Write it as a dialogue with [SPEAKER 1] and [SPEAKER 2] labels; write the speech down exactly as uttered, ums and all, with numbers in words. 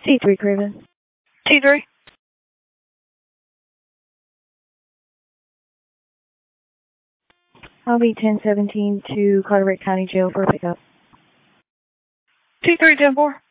[SPEAKER 1] T three, Craven.
[SPEAKER 2] T three.
[SPEAKER 1] I'll be ten seventeen to Carteret County Jail for a pickup.
[SPEAKER 2] T three ten four.